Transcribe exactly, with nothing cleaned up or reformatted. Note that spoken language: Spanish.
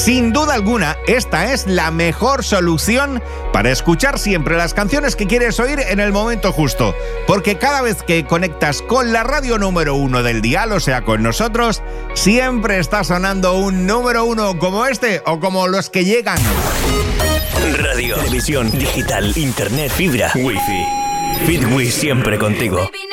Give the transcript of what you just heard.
Sin duda alguna, esta es la mejor solución para escuchar siempre las canciones que quieres oír en el momento justo. Porque cada vez que conectas con la radio número uno del dial, o sea, con nosotros, siempre está sonando un número uno como este o como los que llegan. Radio, televisión, digital, internet, fibra, wifi. Fitwi siempre contigo.